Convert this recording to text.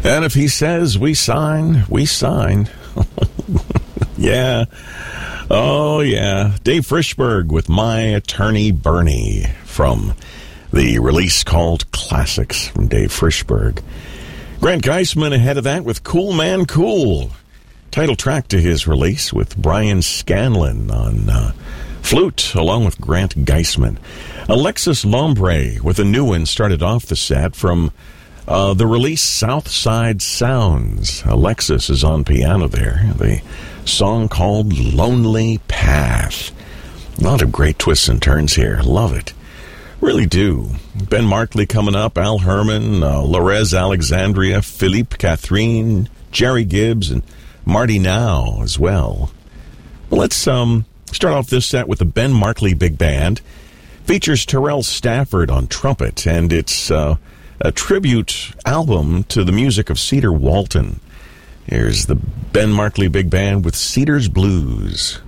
And if he says we sign, we sign. Yeah. Oh, yeah. Dave Frischberg with My Attorney Bernie from the release called Classics from Dave Frischberg. Grant Geisman ahead of that with Cool Man Cool. Title track to his release with Brian Scanlon on flute along with Grant Geisman. Alexis Lombre with a new one started off the set from the release Southside Sounds. Alexis is on piano there. The song called Lonely Path. A lot of great twists and turns here. Love it. Really do. Ben Markley coming up, Al Herman, Lorez Alexandria, Philippe Catherine, Jerry Gibbs, and Marty Now as well. Let's start off this set with the Ben Markley Big Band. Features Terrell Stafford on trumpet, and it's a tribute album to the music of Cedar Walton. Here's the Ben Markley Big Band with Cedar's Blues.